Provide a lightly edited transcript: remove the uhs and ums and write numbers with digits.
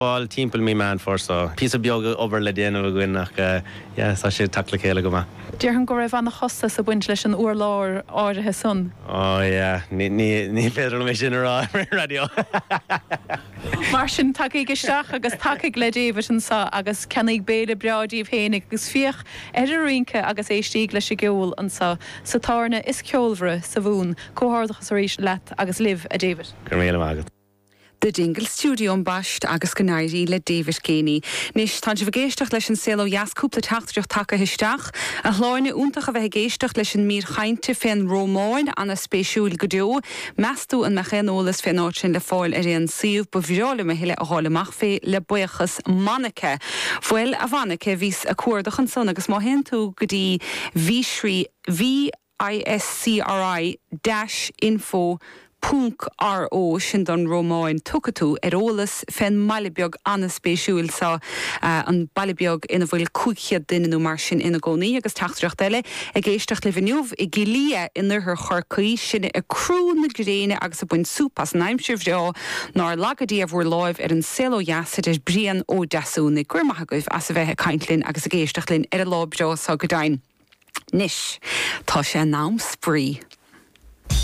All timple me man for so piece of yoga over le déanamh going nach sa sé takla chéile go ma. Dear an go raibh anna chosta sa buint leis an uair láir áirithe son. Oh yeah, ní féidir mé sin rá radio. Mar sin take isteach agus take le déobh an sa agus cenig béle breadíomh hénig agus fioch a rinke agus éistíigh leis geol an sa tárna is ceolbhre sa bhún cóhardachas éis leat agus liv a David. Gur mé agad. The Dingle Studio an bast agus gnairi le David Kenny. Nis tan se vergéisteach leis an selo jascúpla tachtreach take histeach, a hláine úntach a bheith géisteach leis an mír chainte féin Rómáin an a spéisiúil godeo, meastú an mechénolalas féin áitsin le fáil ar an siúh ba bhreála me heile a hálamach fé le buchas Manneke. Fuil a Manneke vís a cuardach an son agus má hen tú godí vísri VISCRI-info .ro sin don Rómáin tucatú ólas féin mailebeag anna spéisiúil sa an bailbeag ina bhfuil cúchiad duine mar sin ina gcónaí agus teachtracht eile ag géisteach le bhniuh i glia inar chorcaí sinne a crú na gréine agus a buin súpas naimsir bhreo nar lagadí a bhfuair láimh ar an selo jasid is brian ó deasúna cuairmathagaibh as a bheitthe caiintlinn agus a géisteach linn ar a lábreo sa godain. Nis, tá sé nám sprí.